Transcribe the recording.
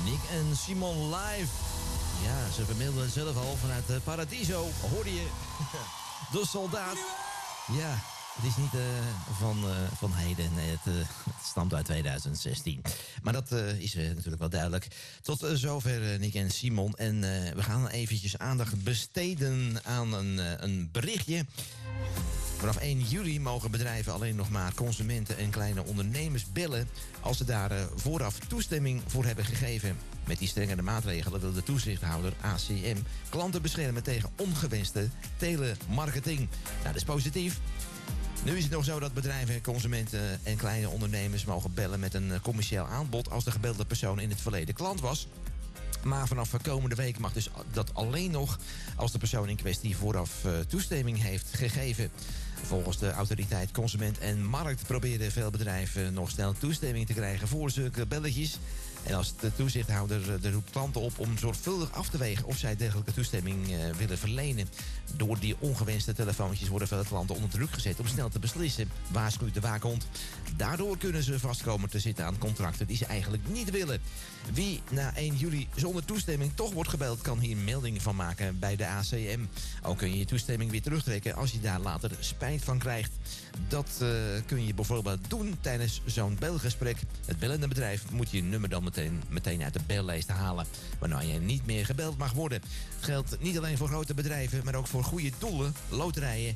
Nick en Simon live. Ja, ze vermelden het zelf al vanuit Paradiso. Hoorde je? De soldaat. Ja, het is niet van heden. Nee, het stamt uit 2016. Maar dat is natuurlijk wel duidelijk. Tot zover Nick en Simon. En we gaan eventjes aandacht besteden aan een berichtje. Vanaf 1 juli mogen bedrijven alleen nog maar consumenten en kleine ondernemers bellen als ze daar vooraf toestemming voor hebben gegeven. Met die strengere maatregelen wil de toezichthouder ACM klanten beschermen tegen ongewenste telemarketing. Nou, dat is positief. Nu is het nog zo dat bedrijven, consumenten en kleine ondernemers mogen bellen met een commercieel aanbod als de gebelde persoon in het verleden klant was. Maar vanaf komende week mag dus dat alleen nog als de persoon in kwestie vooraf toestemming heeft gegeven. Volgens de autoriteit Consument en Markt proberen veel bedrijven nog snel toestemming te krijgen voor zulke belletjes. En als de toezichthouder roept klanten op om zorgvuldig af te wegen of zij dergelijke toestemming willen verlenen. Door die ongewenste telefoontjes worden veel klanten onder druk gezet om snel te beslissen, waarschuwt de waakhond. Daardoor kunnen ze vastkomen te zitten aan contracten die ze eigenlijk niet willen. Wie na 1 juli zonder toestemming toch wordt gebeld, kan hier melding van maken bij de ACM. Ook kun je je toestemming weer terugtrekken als je daar later spijt van krijgt. Dat kun je bijvoorbeeld doen tijdens zo'n belgesprek. Het bellende bedrijf moet je nummer dan meteen uit de bellijst halen, waarna je niet meer gebeld mag worden. Het geldt niet alleen voor grote bedrijven, maar ook voor goede doelen, loterijen